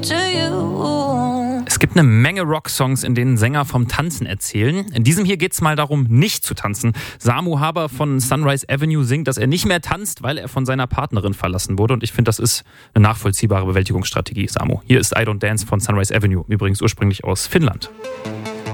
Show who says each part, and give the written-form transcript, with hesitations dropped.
Speaker 1: to you.
Speaker 2: Es gibt eine Menge Rocksongs, in denen Sänger vom Tanzen erzählen. In diesem hier geht es mal darum, nicht zu tanzen. Samu Haber von Sunrise Avenue singt, dass er nicht mehr tanzt, weil er von seiner Partnerin verlassen wurde. Und ich finde, das ist eine nachvollziehbare Bewältigungsstrategie, Samu. Hier ist I Don't Dance von Sunrise Avenue, übrigens ursprünglich aus Finnland.